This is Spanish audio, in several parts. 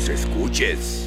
nos escuches.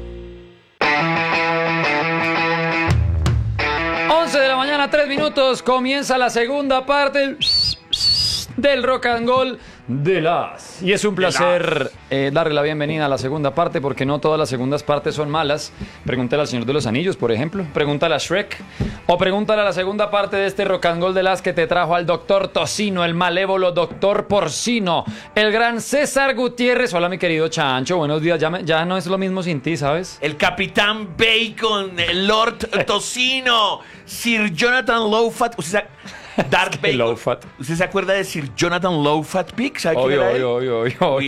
11 de la mañana, 3 minutos. Comienza la segunda parte del Rock and Roll de las. Y es un placer darle la bienvenida a la segunda parte, porque no todas las segundas partes son malas. Pregúntale al Señor de los Anillos, por ejemplo. Pregúntale a Shrek. O pregúntale a la segunda parte de este Rock and Roll de las, que te trajo al doctor Tocino, el malévolo doctor Porcino, el gran César Gutiérrez. Hola, mi querido Chancho. Buenos días. Ya no es lo mismo sin ti, ¿sabes? El Capitán Bacon, el Lord Tocino, Sir Jonathan Lowfat. Darth Bacon. Low fat. ¿Usted se acuerda de Sir Jonathan Lowfat Pig? ¿Sabe quién era él? Obvio.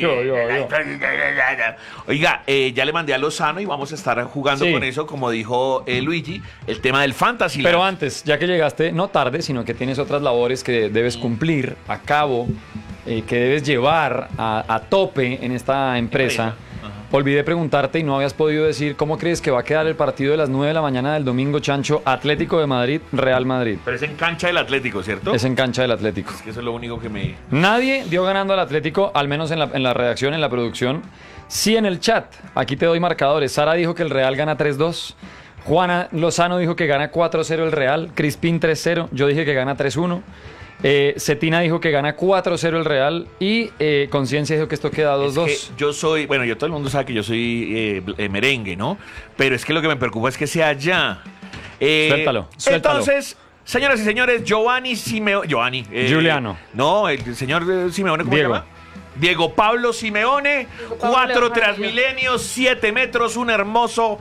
Oiga, ya le mandé a Lozano y vamos a estar jugando Sí. con eso, como dijo Luigi, el tema del Fantasy. Pero antes, ya que llegaste, no tarde, sino que tienes otras labores que debes cumplir a cabo, que debes llevar a tope en esta empresa. Olvidé preguntarte y no habías podido decir cómo crees que va a quedar el partido de las 9 de la mañana del domingo, Chancho. Atlético de Madrid, Real Madrid. Pero es en cancha del Atlético, ¿cierto? Es en cancha del Atlético. Es que eso es lo único que me... Nadie dio ganando al Atlético, al menos en la redacción, en la producción. Sí, en el chat. Aquí te doy marcadores. Sara dijo que el Real gana 3-2. Juana Lozano dijo que gana 4-0 el Real. Crispín 3-0. Yo dije que gana 3-1. Cetina dijo que gana 4-0 el Real. Y Conciencia dijo que esto queda 2-2. Es que yo soy, bueno, todo el mundo sabe que yo soy merengue, ¿no? Pero es que lo que me preocupa es que sea allá. Suéltalo. Entonces, señoras y señores, Giuliano. No, el señor Simeone, ¿cómo Diego. se llama? Diego Pablo Simeone, Pablo 4 Maravilla. Transmilenios, 7 metros, un hermoso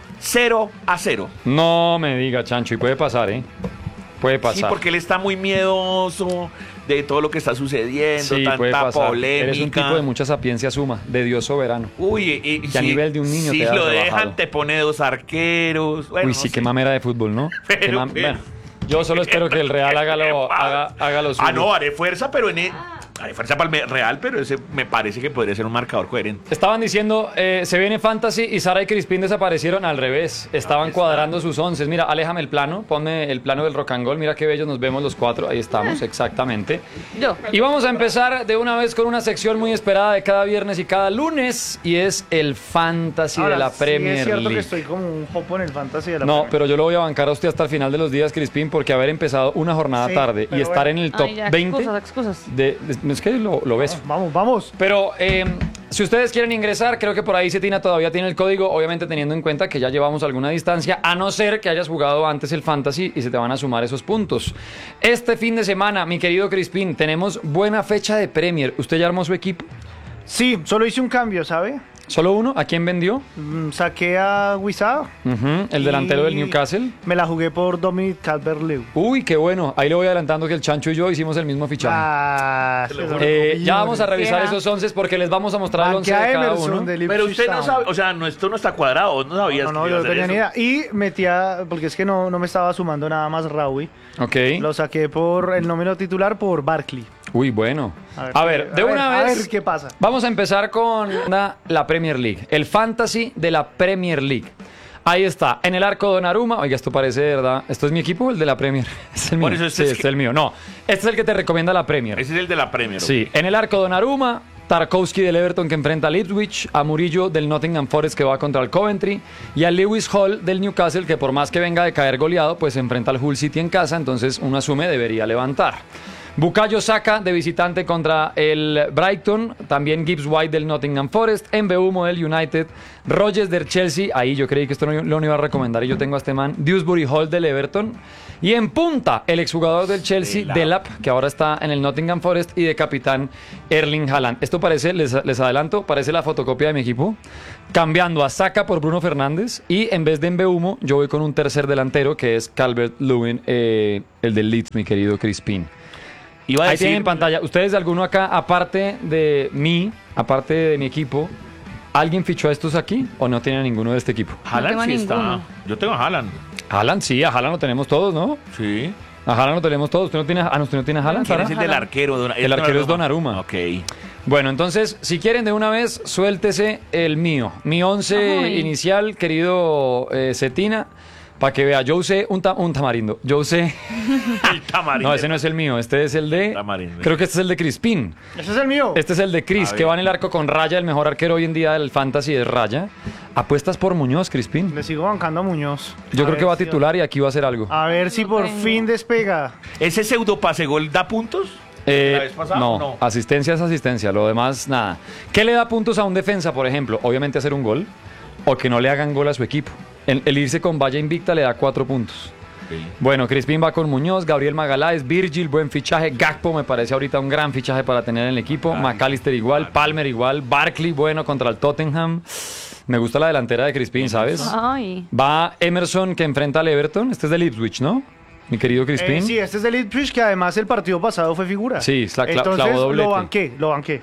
0-0. No me diga, Chancho, y puede pasar, ¿eh? Puede pasar. Sí, porque él está muy miedoso de todo lo que está sucediendo, Sí, puede tanta pasar. polémica. Eres un tipo de mucha sapiencia suma, de Dios soberano. Uy, Que a nivel de un niño si te has lo rebajado. dejan, te pone 2 arqueros. Bueno, Uy, no sí, sé. qué mamera de fútbol, ¿no? Pero, Qué bueno, yo solo espero que el Real haga lo suyo. Ah, no, haré fuerza, pero haré fuerza para el Real, pero ese me parece que podría ser un marcador coherente. Estaban diciendo, se viene Fantasy y Sara y Crispín desaparecieron al revés. Estaban cuadrando sus onces. Mira, aléjame el plano, ponme el plano del Rock and Roll. Mira qué bellos nos vemos los cuatro. Ahí estamos, exactamente. Yo. Y vamos a empezar de una vez con una sección muy esperada de cada viernes y cada lunes, y es el Fantasy de la Premier Es cierto League. que estoy como un popo en el fantasy de la No, Premier. pero yo lo voy a bancar a usted hasta el final de los días, Crispín, porque haber empezado una jornada Sí, tarde y pero estar bueno. en el top Ay, ya, 20... excusas. Es que lo ves. Vamos. Pero si ustedes quieren ingresar, creo que por ahí Cetina todavía tiene el código, obviamente teniendo en cuenta que ya llevamos alguna distancia, a no ser que hayas jugado antes el Fantasy y se te van a sumar esos puntos. Este fin de semana, mi querido Crispín, tenemos buena fecha de Premier. ¿Usted ya armó su equipo? Sí, solo hice un cambio, ¿sabe? ¿Solo uno? ¿A quién vendió? Saqué a Wizard. El delantero del Newcastle. Me la jugué por Dominic Calvert-Lewin. Uy, qué bueno. Ahí le voy adelantando que el Chancho y yo hicimos el mismo fichaje. Ya vamos a revisar esos 11 porque les vamos a mostrar el 11 de cada uno. Pero usted no sabe, o sea, esto no está cuadrado, no sabías No, que iba yo a no hacer tenía ni eso. idea. Y metía, porque es que no me estaba sumando nada más Raúl. Ok. Lo saqué por el número titular por Barkley. Uy, bueno. A ver, de una vez. A ver qué pasa. Vamos a empezar con la Premier League. El Fantasy de la Premier League. Ahí está. En el arco Donnarumma. Oiga, esto parece de verdad. ¿Esto es mi equipo o el de la Premier? Es el mío. Por eso Sí, este es el mío. No, este es el que te recomienda la Premier. Ese es el de la Premier. Sí, en el arco Donnarumma, Tarkowski del Everton que enfrenta al Ipswich, a Murillo del Nottingham Forest que va contra el Coventry y a Lewis Hall del Newcastle que por más que venga de caer goleado, pues se enfrenta al Hull City en casa, entonces uno asume debería levantar. Bukayo Saka de visitante contra el Brighton, también Gibbs White del Nottingham Forest, Mbeumo del United, Rodgers del Chelsea, ahí yo creí que esto no lo iba a recomendar y yo tengo a este man, Dewsbury Hall del Everton, y en punta el exjugador del Chelsea, Delap, que ahora está en el Nottingham Forest, y de capitán Erling Haaland. Esto parece, les adelanto, parece la fotocopia de mi equipo, cambiando a Saka por Bruno Fernández, y en vez de Mbeumo yo voy con un tercer delantero que es Calvert-Lewin, el del Leeds, mi querido Crispín. Iba a Ahí decir, tienen en pantalla. ¿Ustedes de alguno acá, aparte de mí, aparte de mi equipo, alguien fichó a estos aquí o no tiene a ninguno de este equipo? Haaland No sí tengo está. ninguno. Yo tengo a Haaland. Haaland, sí, a Haaland lo tenemos todos, ¿no? Sí. A Haaland lo tenemos todos. ¿Usted no tiene, usted no tiene a Haaland, ¿Quién Sara? es el del arquero? El arquero es Donnarumma. Ok. Bueno, entonces, si quieren de una vez, suéltese el mío. Mi 11 Ay. inicial, querido Cetina. Para que vea, yo usé un tamarindo. Yo usé... El tamarindo. No, ese no es el mío. Este es el de... Tamarindo. Creo que este es el de Crispín. Ese es el mío. Este es el de Chris, A que ver. va en el arco con Raya, el mejor arquero hoy en día del fantasy es Raya. Apuestas por Muñoz, Crispín. Le sigo bancando a Muñoz. Yo creo que va a si- titular y aquí va a hacer algo. A ver si por fin despega. ¿Ese pseudo pase gol da puntos? ¿La vez pasada no, o no? asistencia es asistencia, lo demás nada. ¿Qué le da puntos a un defensa, por ejemplo? Obviamente hacer un gol o que no le hagan gol a su equipo. El irse con valla invicta le da 4 puntos. Bueno, Crispín va con Muñoz, Gabriel Magaláes, Virgil, buen fichaje, Gakpo me parece ahorita un gran fichaje para tener en el equipo, McAllister igual, Palmer igual, Barkley bueno contra el Tottenham. Me gusta la delantera de Crispín, ¿sabes? Ay. Va Emerson que enfrenta al Everton, este es del Ipswich, ¿no? Mi querido Crispín. Sí, este es del Ipswich, que además el partido pasado fue figura. Sí, Entonces clavó doblete. lo banqué.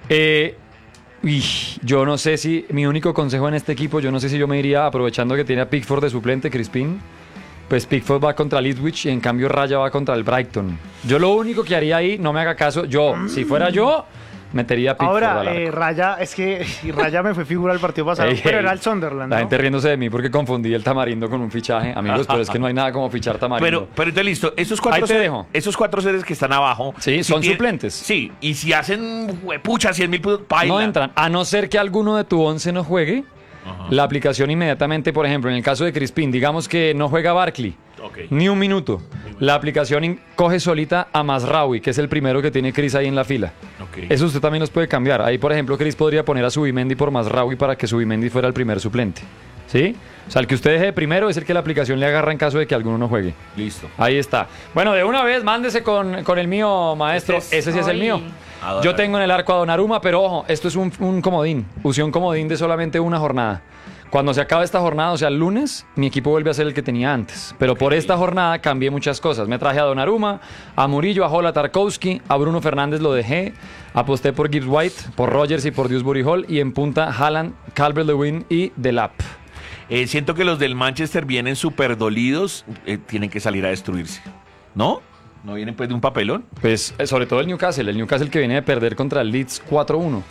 Yo no sé si, mi único consejo en este equipo, yo no sé si yo me iría aprovechando que tiene a Pickford de suplente, Crispín. Pues Pickford va contra el Ipswich y en cambio Raya va contra el Brighton. Yo lo único que haría ahí, no me haga caso, si fuera yo, metería a Pickford al Ahora, arco. Raya, es que Raya me fue figura el partido pasado, Ey, pero ey. era el Sunderland, La ¿no? gente riéndose de mí porque confundí el tamarindo con un fichaje, amigos, pero es que no hay nada como fichar tamarindo. Pero entonces listo, Ahí te dejo. esos 4 seres que están abajo. Sí, son tienen- suplentes. Sí, y si hacen, pucha, 100.000 puntos, paila. No entran, a no ser que alguno de tu 11 no juegue, la aplicación inmediatamente, por ejemplo, en el caso de Crispín, digamos que no juega Barkley, Ok. ni un minuto. La aplicación coge solita a Mazraoui, que es el primero que tiene Chris ahí en la fila. Ok. Eso usted también los puede cambiar. Ahí, por ejemplo, Chris podría poner a Subimendi por Mazraoui para que Subimendi fuera el primer suplente. ¿Sí? O sea, el que usted deje de primero es el que la aplicación le agarra en caso de que alguno no juegue. Listo. Ahí está. Bueno, de una vez, mándese con el mío, maestro. Este es- Ese sí es el Ay. mío. A Donnarumma. Yo tengo en el arco a Donnarumma, pero ojo, esto es un comodín. Usé un comodín de solamente una jornada. Cuando se acaba esta jornada, o sea, el lunes, mi equipo vuelve a ser el que tenía antes. Pero por esta jornada cambié muchas cosas. Me traje a Donnarumma, a Murillo, a Hola Tarkowski, a Bruno Fernández lo dejé. Aposté por Gibbs White, por Rogers y por Dewsbury Hall. Y en punta, Haaland, Calvert-Lewin y Delap. Siento que los del Manchester vienen súper dolidos, tienen que salir a destruirse. ¿No? ¿No vienen pues de un papelón? Pues sobre todo el Newcastle que viene de perder contra el Leeds 4-1.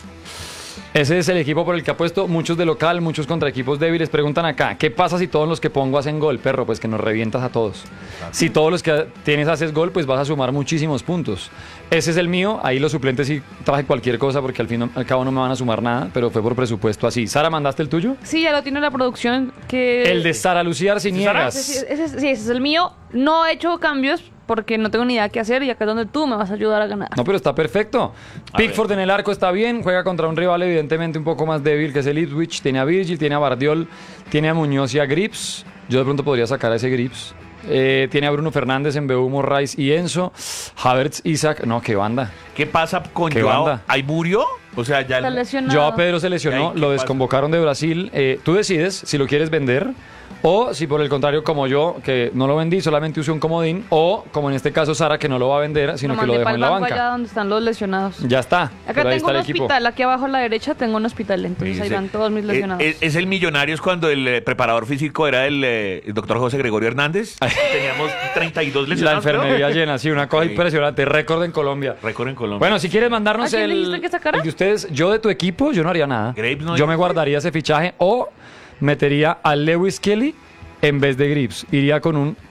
Ese es el equipo por el que apuesto, muchos de local, muchos contra equipos débiles. Preguntan acá, ¿qué pasa si todos los que pongo hacen gol, perro? Pues que nos revientas a todos. Si todos los que tienes haces gol, pues vas a sumar muchísimos puntos. Ese es el mío, ahí los suplentes sí traje cualquier cosa porque al fin y al cabo no me van a sumar nada, pero fue por presupuesto así. Sara, ¿mandaste el tuyo? Sí, ya lo tiene la producción. Que... El de Sara Lucía Arciniegas. Ese es el mío. No he hecho cambios porque no tengo ni idea qué hacer y acá es donde tú me vas a ayudar a ganar. No, pero está perfecto. Pickford en el arco está bien, juega contra un rival evidentemente un poco más débil que es el Ipswich. Tiene a Virgil, tiene a Bardiol, tiene a Muñoz y a Grips. Yo de pronto podría sacar a ese Grips. Tiene a Bruno Fernández en Mbeumo, Rice y Enzo. Havertz, Isaac. No, qué banda. ¿Qué pasa con ¿Qué Joao? banda? ¿Ahí murió? O sea, ya... Está lesionado. Joao Pedro se lesionó, Ay, ¿qué lo pasa? desconvocaron de Brasil. Tú decides si lo quieres vender o si por el contrario, como yo, que no lo vendí, solamente usé un comodín, o como en este caso Sara, que no lo va a vender, sino que lo mandé dejó pa'l en la banco banca. allá donde están los lesionados. Ya está. Acá Pero ahí tengo está un el equipo. hospital, aquí abajo a la derecha tengo un hospital, entonces ahí Ese- van todos mis lesionados. Es el Millonarios cuando el preparador físico era el doctor José Gregorio Hernández. Teníamos 32 La lesionados. enfermería llena, sí, una cosa Sí. impresionante. Récord en Colombia. Récord en Colombia. Bueno, si quieres mandarnos ¿A quién el, dijiste que sacara? el de ustedes, yo de tu equipo, yo no haría nada. Graves no yo me dijo. guardaría ese fichaje o metería a Lewis Kelly en vez de Grips. Iría con un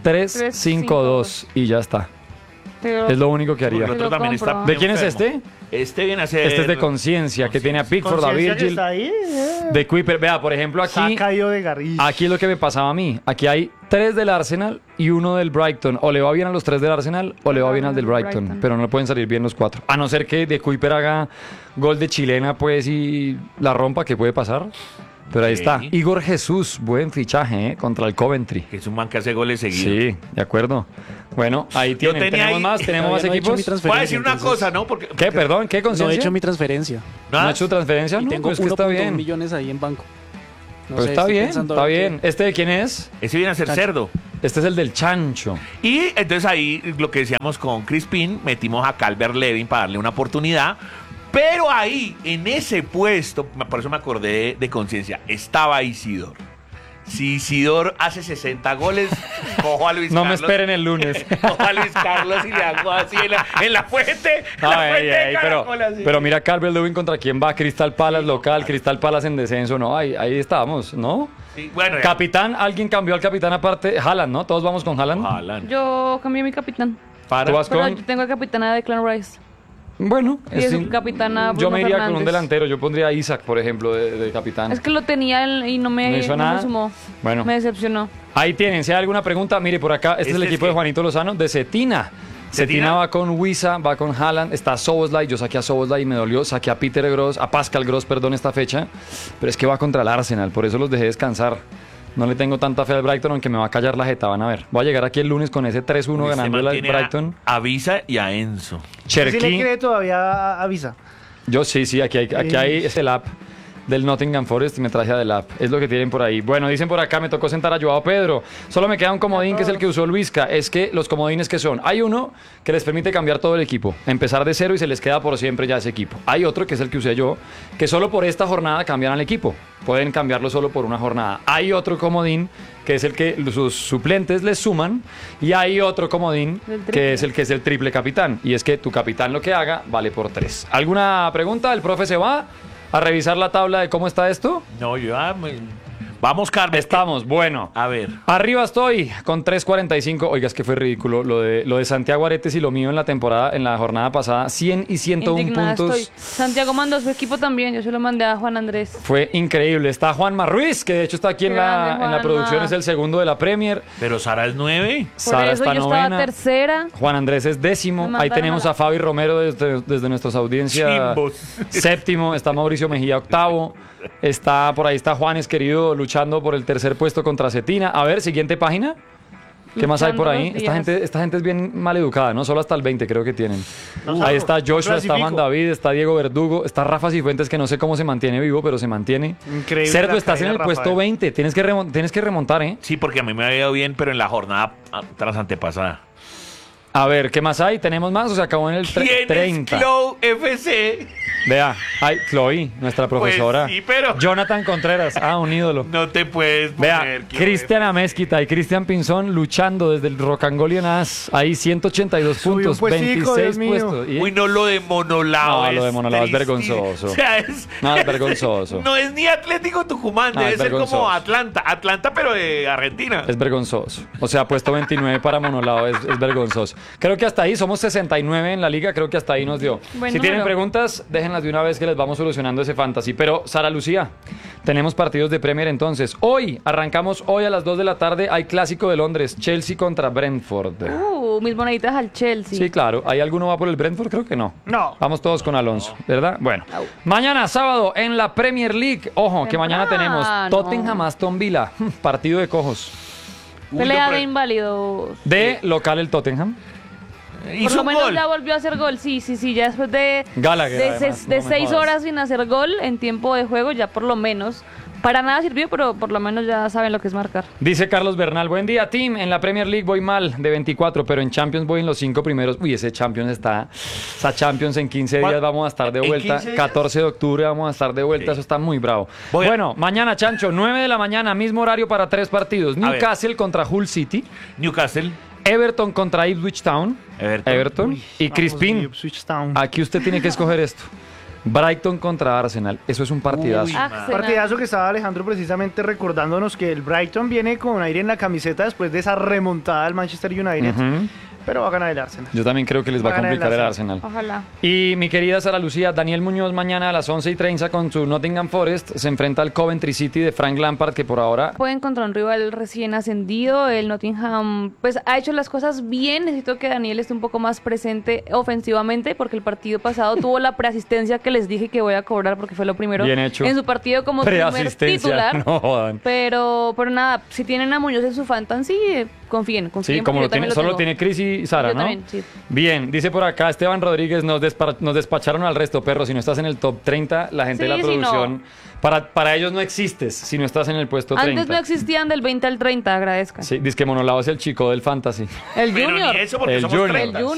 3-5-2 y ya está. Pero- Es lo único que Porque haría. el otro Lo también compro. está ¿De quién es enfermo. este? Este viene a ser... Este es de Conciencia, que tiene a Pickford, a Conciencia que Virgil, está ahí, de Kuiper. Vea, por ejemplo, Se ha aquí... caído de Garriz. Aquí es lo que me pasaba a mí. Aquí hay 3 del Arsenal y 1 del Brighton. O le va bien a los 3 del Arsenal o le va bien al del Brighton. Pero no le pueden salir bien los 4. A no ser que de Kuiper haga gol de chilena, pues, y la rompa, que puede pasar. Pero ahí Ok. está. Igor Jesús, buen fichaje, contra el Coventry. Que es un man que hace goles seguidos. Sí, de acuerdo. Bueno, ahí tienen. tenía ¿Tenemos ahí- más? ¿Tenemos más Todavía no he hecho mi equipos? transferencia. Voy a decir una entonces, cosa, ¿no? Porque, ¿Qué? Perdón, ¿qué No he conciencia? hecho mi transferencia. ¿No ha hecho su transferencia? Y No, tengo pues que está 1.1 bien. millones ahí en banco. No Pues sé, está estoy bien, pensando está a ver qué- bien. ¿Este de quién es? ese viene a ser Chancho. cerdo. Este es el del Chancho. Y entonces ahí lo que decíamos con Crispin, metimos a Calvert-Lewin para darle una oportunidad. Pero ahí, en ese puesto, por eso me acordé de Conciencia, estaba Isidor. Si Isidoro hace 60 goles, cojo a Luis No Carlos. me esperen el lunes. Cojo a Luis Carlos y le hago así en la fuente. En la Ay, fuente ay, de pero, Caracol, así. pero mira Calvert Lewin contra quién va, Crystal Palace local, Crystal Palace en descenso, no, ahí estábamos, ¿no? Sí, bueno, ya. Capitán, alguien cambió al capitán aparte, Haaland, ¿no? Todos vamos con Haaland. Haaland. Yo cambié mi capitán. Para. Tú vas Pero con... yo tengo a capitana de Clan Rice. Bueno, Y es sí. capitana Yo Bruno me iría con un Fernández. delantero, yo pondría a Isaac, por ejemplo, de capitán. Es que lo tenía y no ¿No me, hizo no me nada? sumó. Bueno. Me decepcionó. Ahí tienen, si hay alguna pregunta, mire por acá, este es el Este es equipo de que- Juanito Lozano, de Cetina. Cetina ¿Cetina? va con Wisa, va con Haaland, está Soboslai, yo saqué a Soboslai y me dolió, saqué a Peter Gross, a Pascal Gross, perdón, esta fecha, pero es que va contra el Arsenal, por eso los dejé descansar. No le tengo tanta fe al Brighton, aunque me va a callar la jeta, van a ver. Voy a llegar aquí el lunes con ese 3-1 Se ganando el mantiene Brighton. A Visa y a Enzo. Si le Cherky, cree todavía avisa. yo sí, aquí hay es el app del Nottingham Forest y me traje a del app. Es lo que tienen por ahí. Bueno, dicen por acá, me tocó sentar a Joao Pedro. Solo me queda un comodín que es el que usó Luisca. Es que los comodines que son, hay uno que les permite cambiar todo el equipo, empezar de cero y se les queda por siempre ya ese equipo. Hay otro que es el que usé yo, que solo por esta jornada cambian al equipo. Pueden cambiarlo solo por una jornada. Hay otro comodín que es el que sus suplentes les suman y hay otro comodín El triple. que es el triple capitán. Y es que tu capitán lo que haga vale por 3. ¿Alguna pregunta? ¿El profe se va a revisar la tabla de cómo está esto? No, Vamos, Carmen. Estamos, bueno. A ver. Arriba estoy con 3.45. Oiga, es que fue ridículo lo de Santiago Aretes y lo mío en la temporada, en la jornada pasada. 100 y 101 Indignada puntos. estoy. Santiago mandó a su equipo también. Yo se lo mandé a Juan Andrés. Fue increíble. Está Juanma Ruiz, que de hecho está aquí en Grande, en la Juanma. producción, es el segundo de la Premier. Pero Sara es 9. Por Sara eso está yo novena. estaba tercera. Juan Andrés es décimo. Me Ahí mandaron tenemos a la- a Fabi Romero desde nuestras audiencias. Chimbos. Séptimo. Está Mauricio Mejía octavo. Está por ahí está Juanes querido luchando por el tercer puesto contra Cetina. A ver, siguiente página. ¿Qué más hay por Luchando ahí? los días. Esta gente es bien mal educada, ¿no? Solo hasta el 20 creo que tienen. No Ahí sabemos. está Joshua, está Clasifico. Man David, está Diego Verdugo, está Rafa Cifuentes, que no sé cómo se mantiene vivo, pero se mantiene. Increíble Cerdo, la estás en caída el de puesto Rafael. 20. Tienes que remontar, ¿eh? Sí, porque a mí me había ido bien, pero en la jornada tras antepasada. A ver, ¿qué más hay? ¿Tenemos más o se acabó en el ¿Quién 30? es Clow FC? Vea, hay Chloe, nuestra profesora. Pues sí, pero- Jonathan Contreras, un ídolo. No te puedes Vea, poner. Cristian Amezquita y Cristian Pinzón luchando desde el Rocangolian As. Ahí 182 Subió un puntos, puestico, 26 Dios mío. puestos. Y- Uy, no, lo de Monolao. No, lo de Monolao es tristísimo. vergonzoso. O sea, No, es vergonzoso. No es ni Atlético Tucumán, No, debe es ser como vergonzoso. Atlanta. Atlanta, pero de Argentina. Es vergonzoso. O sea, puesto 29 para Monolao es vergonzoso. Creo que hasta ahí somos 69 en la liga, creo que hasta ahí nos dio. Buen Si tienen número. preguntas, déjenlas de una vez que les vamos solucionando ese fantasy. Pero, Sara Lucía, tenemos partidos de Premier entonces. Arrancamos hoy a las 2 de la tarde, hay clásico de Londres, Chelsea contra Brentford. Mis moneditas al Chelsea. Sí, claro. ¿Hay alguno va por el Brentford? Creo que no. No. Vamos todos con Alonso, ¿verdad? Bueno. Mañana sábado en la Premier League. Ojo, que mañana tenemos Temprano. Tottenham Aston Villa. Partido de cojos. Uy, Pelea no, de pero- inválidos. De local el Tottenham. Por Hizo lo un menos gol. ya volvió a hacer gol. Sí, ya después de, Gallagher, de, además, ses- de no me 6 jodas. horas sin hacer gol en tiempo de juego, ya por lo menos. Para nada sirvió, pero por lo menos ya saben lo que es marcar. Dice Carlos Bernal, buen día, team. En la Premier League voy mal de 24, pero en Champions voy en los 5 primeros. Uy, esa Champions en 15 días ¿Cuál? vamos a estar de ¿En vuelta. 15 días? 14 de octubre vamos a estar de vuelta. Sí. Eso está muy bravo. Voy a- Bueno, mañana, Chancho, 9 de la mañana, mismo horario para 3 partidos. A ver. Newcastle contra Hull City. Newcastle. Everton contra Ipswich Town. Everton. Y Vamos, Crispin, Ipswich Town. aquí usted tiene que escoger esto. Brighton contra Arsenal. Eso es un partidazo. Uy, Arsenal. Partidazo que estaba Alejandro precisamente recordándonos que el Brighton viene con aire en la camiseta después de esa remontada al Manchester United, Ujú. pero va a ganar el Arsenal. Yo también creo que les va a Va a ganar el complicar el Arsenal. Ojalá. Y mi querida Sara Lucía, Daniel Muñoz mañana a las 11:30 con su Nottingham Forest se enfrenta al Coventry City de Frank Lampard, que por ahora... Puede encontrar un rival recién ascendido. El Nottingham pues ha hecho las cosas bien. Necesito que Daniel esté un poco más presente ofensivamente porque el partido pasado tuvo la preasistencia que les dije que voy a cobrar porque fue lo primero Bien hecho. en su partido como primer Preasistencia, titular. no jodan. Pero nada, si tienen a Muñoz en su fantasy, confíen. Sí, porque como yo lo tiene, también solo tengo. tiene Cris y Sara, Yo ¿no? también, sí. Bien, dice por acá Esteban Rodríguez, nos despacharon al resto, perro. Si no estás en el top 30, la gente de la Sí, sí, no. producción, para ellos no existes si no estás en el puesto 30. Antes no existían del 20 al 30, agradezcan. Sí, dice que Monolao es el chico del fantasy. El Pero Junior. ni eso, porque El somos Junior. 30. El